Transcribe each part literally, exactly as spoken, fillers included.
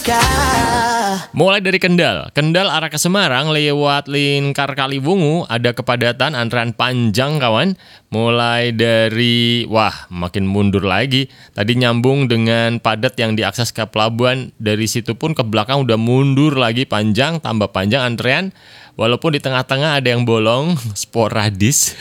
Rasika. Mulai dari Kendal, Kendal arah ke Semarang lewat Lingkar Kaliwungu ada kepadatan antrean panjang kawan. Mulai dari, wah makin mundur lagi. Tadi nyambung dengan padat yang diakses ke pelabuhan. Dari situ pun ke belakang udah mundur lagi panjang, tambah panjang antrean. Walaupun di tengah-tengah ada yang bolong, sporadis.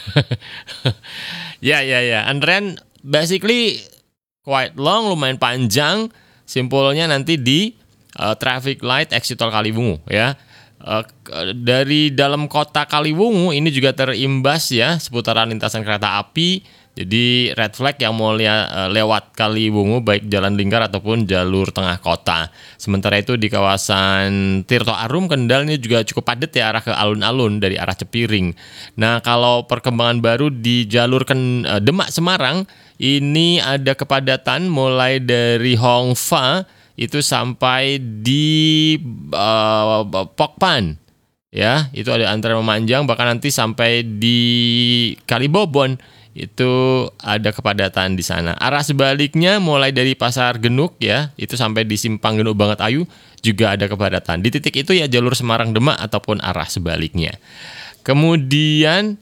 ya ya ya, antrean basically quite long, lumayan panjang. Simpulnya nanti di Uh, traffic light exit tol Kaliwungu ya. Uh, dari dalam kota Kaliwungu ini juga terimbas ya seputaran lintasan kereta api. Jadi red flag yang mau lia, uh, lewat Kaliwungu baik jalan lingkar ataupun jalur tengah kota. Sementara itu di kawasan Tirto Arum Kendal ini juga cukup padat ya arah ke alun-alun dari arah Cepiring. Nah, kalau perkembangan baru di jalur Ken, uh, Demak Semarang ini ada kepadatan mulai dari Hongfa itu sampai di uh, Pokpan ya, itu ada antrean memanjang, bahkan nanti sampai di Kalibobon itu ada kepadatan di sana. Arah sebaliknya mulai dari Pasar Genuk ya, itu sampai di Simpang Genuk Banget Ayu juga ada kepadatan. Di titik itu ya jalur Semarang Demak ataupun arah sebaliknya. Kemudian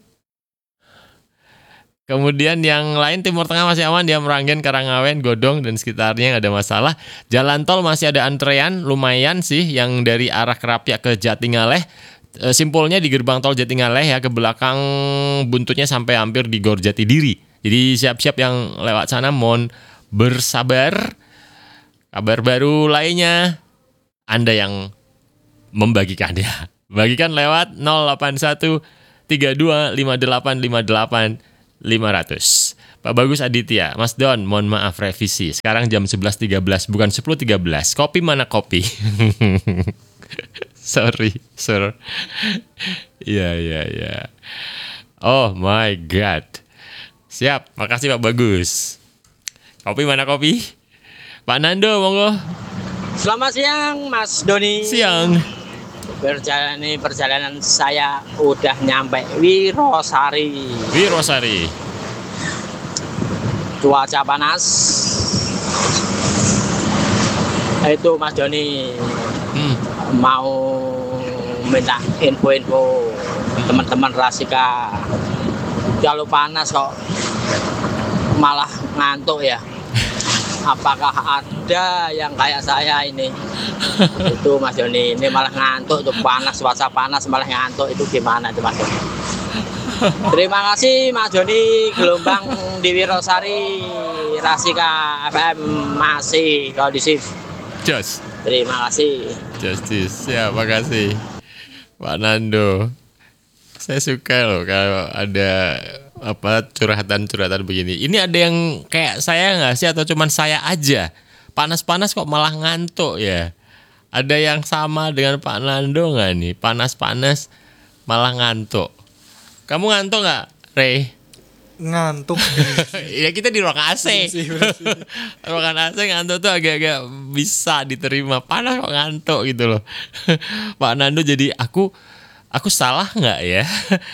Kemudian yang lain Timur Tengah masih aman, dia Meranggen, Karangawen, Godong dan sekitarnya nggak ada masalah. Jalan tol masih ada antrean lumayan sih yang dari arah Kerapia ke Jatingaleh. E, simpulnya di gerbang tol Jatingaleh ya, ke belakang buntutnya sampai hampir di Gor Jatidiri. Jadi siap-siap yang lewat sana mohon bersabar. Kabar baru lainnya Anda yang membagikan ya. Bagikan lewat nol delapan satu tiga dua lima delapan lima delapan lima ratus. Pak Bagus Aditya, Mas Don, mohon maaf revisi. Sekarang jam sebelas tiga belas, bukan sepuluh tiga belas. Kopi mana kopi? Sorry, sir. Iya, iya, iya. Oh my God. Siap, makasih Pak Bagus. Kopi mana kopi? Pak Nando, monggo. Selamat siang, Mas Doni. Siang. Perjalanan perjalanan saya udah nyampe Wirosari. Wirosari. Cuaca panas. Itu Mas Doni hmm. mau minta info-info teman-teman Rasika. Kalau panas kok malah ngantuk ya. Apakah ada yang kayak saya ini? Itu Mas Joni, ini malah ngantuk, itu panas, cuaca panas malah ngantuk, itu gimana itu Mas Joni? Terima kasih Mas Joni, gelombang di Wirosari, Rasika F M masih kondusif. Jos. Terima kasih. Justice, ya makasih Pak Nando. Saya suka loh kalau ada apa curhatan-curhatan begini. Ini ada yang kayak saya nggak sih atau cuman saya aja? Panas-panas kok malah ngantuk ya? Ada yang sama dengan Pak Nando nggak nih? Panas-panas malah ngantuk. Kamu ngantuk nggak, Rey? Ngantuk. Ya kita di ruang A C. Ruangan A C ngantuk tuh agak-agak bisa diterima. Panas kok ngantuk gitu loh. Pak Nando jadi aku Aku salah nggak ya?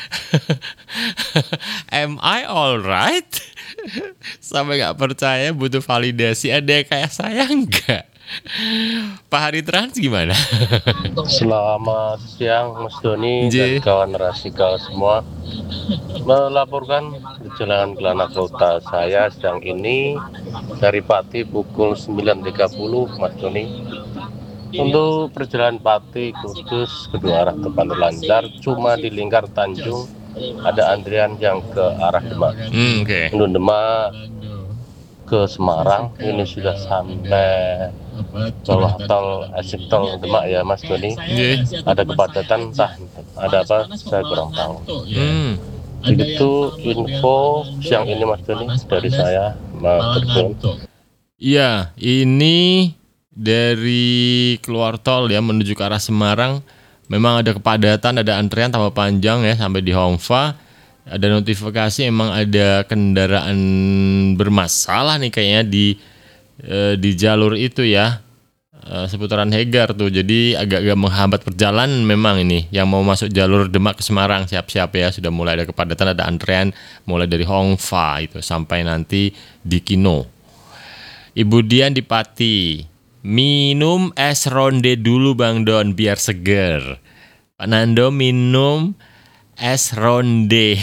Am I alright? Sampai nggak percaya butuh validasi. Ada yang kayak saya nggak? Pak Hari Trans gimana? Selamat siang Mas Doni dan kawan Rasika semua. Melaporkan perjalanan Kelana Kota saya sedang ini dari Pati pukul sembilan tiga puluh Mas Doni. Untuk perjalanan Pati Kudus kedua arah terpantau lancar, cuma di Lingkar Tanjung ada antrian yang ke arah Demak. Hmm, okay. Untuk Demak ke Semarang ini sudah sampai bawah tol exit tol Demak ya Mas Doni. Yeah. Ada kepadatan, entah ada apa saya kurang tahu. Hmm. Begitu info siang ini Mas Doni dari saya Mas Terbon. Iya, ini dari keluar tol ya menuju ke arah Semarang memang ada kepadatan, ada antrean tambah panjang ya sampai di Hongfa. Ada notifikasi emang ada kendaraan bermasalah nih kayaknya di eh, di jalur itu ya, eh, seputaran Hegar tuh. Jadi agak-agak menghambat perjalanan memang ini yang mau masuk jalur Demak ke Semarang. Siap-siap ya, sudah mulai ada kepadatan, ada antrean mulai dari Hongfa itu sampai nanti di Kino. Ibu Dian di Pati, minum es ronde dulu Bang Don biar seger. Pak Nando minum es ronde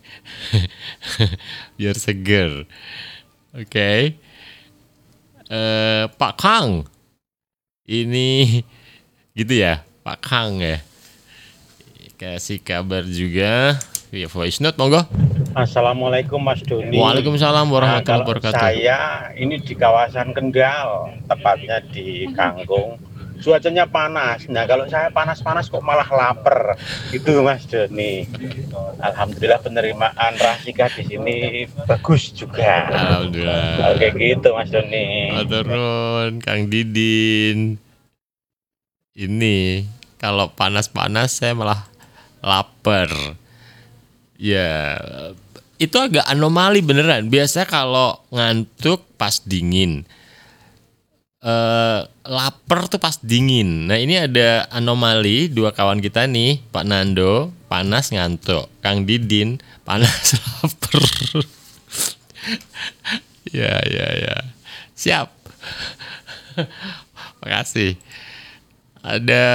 biar seger. Oke. Okay. Uh, Pak Kang. Ini gitu ya, Pak Kang ya. Kasih kabar juga via voice note, monggo. Assalamualaikum Mas Doni. Waalaikumsalam warahmatullahi wabarakatuh. Nah, saya ini di kawasan Kendal, tepatnya di Kangkung. Cuacanya panas. Nah, kalau saya panas-panas kok malah lapar. Itu Mas Doni. Alhamdulillah penerimaan Rasika di sini bagus juga. Alhamdulillah. Oke gitu Mas Doni. Turun Kang Didin. Ini kalau panas-panas saya malah lapar. Ya, itu agak anomali beneran. Biasa kalau ngantuk pas dingin, eh, lapar tuh pas dingin. Nah ini ada anomali dua kawan kita nih, Pak Nando panas ngantuk, Kang Didin panas lapar. Ya ya ya, siap. Makasih. Ada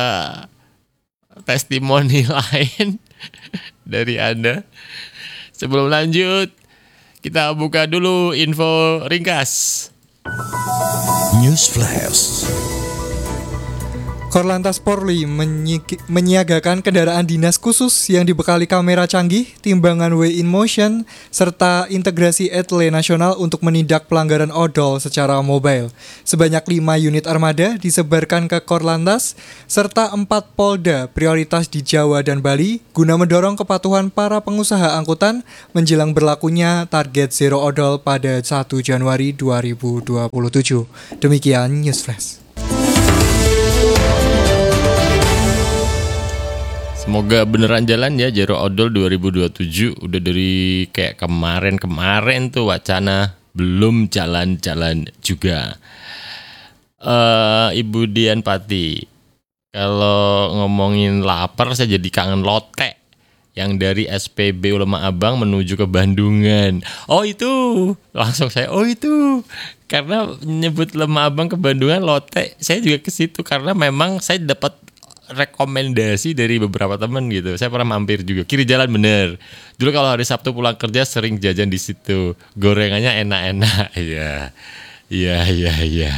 testimoni lain dari Anda. Sebelum lanjut, kita buka dulu info ringkas. News Flash. Korlantas Polri menyi- menyiagakan kendaraan dinas khusus yang dibekali kamera canggih, timbangan weigh in motion, serta integrasi etle nasional untuk menindak pelanggaran odol secara mobile. Sebanyak lima unit armada disebarkan ke Korlantas, serta empat polda prioritas di Jawa dan Bali guna mendorong kepatuhan para pengusaha angkutan menjelang berlakunya target zero odol pada satu Januari dua ribu dua puluh tujuh. Demikian News Flash. Semoga beneran jalan ya Zero Odol dua ribu dua puluh tujuh. Udah dari kayak kemarin-kemarin tuh wacana, belum jalan-jalan juga. uh, Ibu Dian Pati, kalau ngomongin lapar saya jadi kangen lotek yang dari S P B Ulama Abang menuju ke Bandungan. Oh itu, langsung saya, oh itu. Karena nyebut Lema Abang ke Bandungan, lotek, saya juga ke situ karena memang saya dapat rekomendasi dari beberapa teman gitu. Saya pernah mampir juga. Kiri jalan bener. Dulu kalau hari Sabtu pulang kerja sering jajan di situ. Gorengannya enak-enak. Iya. Iya, iya, iya.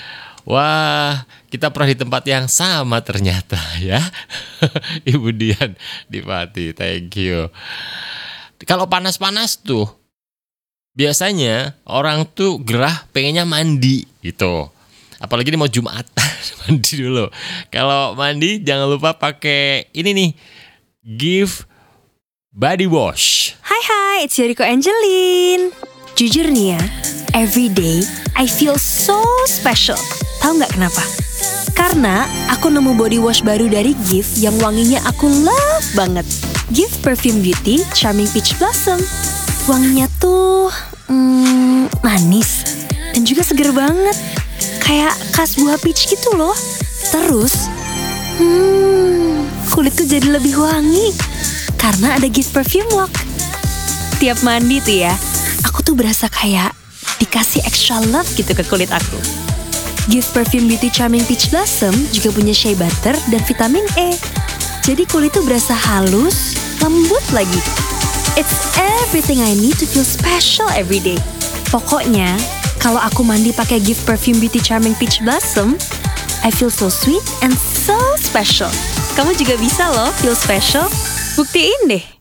Wah, kita pernah di tempat yang sama ternyata ya. Ibu Dian di Pati. Thank you. Kalau panas-panas tuh biasanya orang tuh gerah pengennya mandi gitu. Apalagi ini mau Jumatan, mandi dulu. Kalau mandi jangan lupa pakai ini nih, Gift Body Wash. Hai hai, it's Yoriko Angelin. Jujur nih ya, every day I feel so special. Tahu nggak kenapa? Karena aku nemu body wash baru dari Gift yang wanginya aku love banget. Gift Perfume Beauty Charming Peach Blossom. Wanginya tuh hmm, manis dan juga seger banget. Kayak khas buah peach gitu loh. Terus, hmm, kulitku jadi lebih wangi karena ada Gift Perfume Lock. Tiap mandi tuh ya, aku tuh berasa kayak dikasih extra love gitu ke kulit aku. Gift Perfume Beauty Charming Peach Blossom juga punya shea butter dan vitamin E. Jadi kulit tuh berasa halus, lembut lagi. It's everything I need to feel special every day. Pokoknya, kalau aku mandi pakai Gift Perfume Beauty Charming Peach Blossom, I feel so sweet and so special. Kamu juga bisa loh feel special. Buktiin deh.